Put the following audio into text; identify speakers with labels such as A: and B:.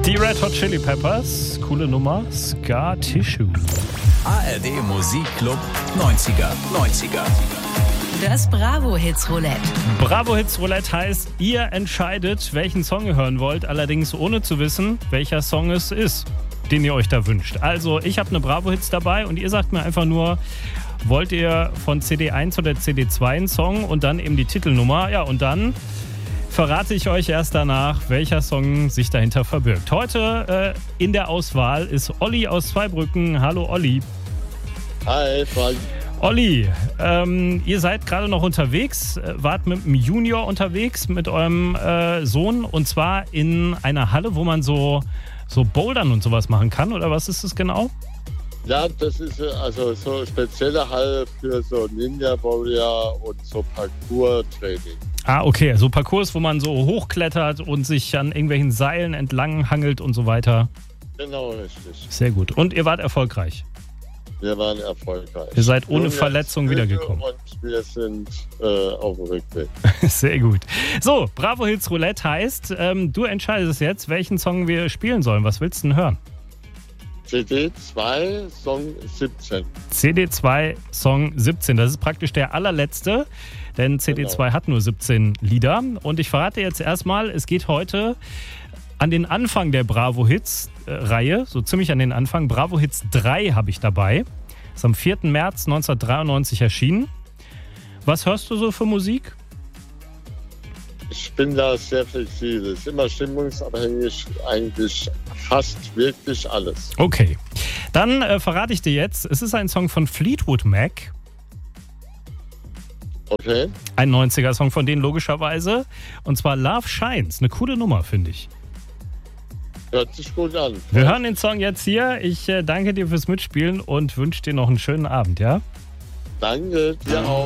A: Die Red Hot Chili Peppers, coole Nummer, Scar Tissue.
B: ARD Musikclub 90er.
C: Das Bravo Hits Roulette.
A: Bravo Hits Roulette heißt, ihr entscheidet, welchen Song ihr hören wollt, allerdings ohne zu wissen, welcher Song es ist, den ihr euch da wünscht. Also ich habe eine Bravo Hits dabei und ihr sagt mir einfach nur, wollt ihr von CD 1 oder CD 2 einen Song und dann eben die Titelnummer. Ja, und dann verrate ich euch erst danach, welcher Song sich dahinter verbirgt. Heute in der Auswahl ist Olli aus Zweibrücken. Hallo Olli.
D: Hi, Frank.
A: Olli, ihr seid gerade noch unterwegs, wart mit dem Junior unterwegs, mit eurem Sohn, und zwar in einer Halle, wo man so Bouldern und sowas machen kann, oder was ist das genau?
D: Ja, das ist also so eine spezielle Halle für so Ninja Warrior und so Parkour-Training.
A: Ah, okay, so Parcours, wo man so hochklettert und sich an irgendwelchen Seilen entlang hangelt und so weiter.
D: Genau, richtig.
A: Sehr gut. Und ihr wart erfolgreich?
D: Wir waren erfolgreich.
A: Ihr seid ohne Verletzung wiedergekommen.
D: Und wir sind auf dem Rückweg.
A: Sehr gut. So, Bravo Hits Roulette heißt, du entscheidest jetzt, welchen Song wir spielen sollen. Was willst du denn hören?
D: CD 2, Song 17.
A: CD 2, Song 17. Das ist praktisch der allerletzte, denn CD 2 hat nur 17 Lieder. Und ich verrate jetzt erstmal, es geht heute an den Anfang der Bravo Hits Reihe, so ziemlich an den Anfang. Bravo Hits 3 habe ich dabei. Ist am 4. März 1993 erschienen. Was hörst du so für Musik?
D: Ich bin da sehr flexibel. Es ist immer stimmungsabhängig, eigentlich fast wirklich alles.
A: Okay, dann verrate ich dir jetzt, es ist ein Song von Fleetwood Mac.
D: Okay.
A: Ein 90er-Song von denen logischerweise. Und zwar Love Shines. Eine coole Nummer, finde ich.
D: Hört sich gut an.
A: Wir hören den Song jetzt hier. Ich danke dir fürs Mitspielen und wünsche dir noch einen schönen Abend, ja?
D: Danke, dir auch.